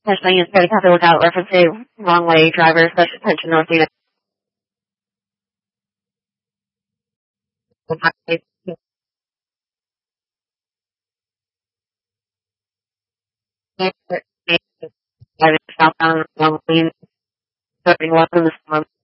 Potentially use credit card without referencing wrong way drivers, such attention North Unit. Southbound, wrong lane, starting left in the storm.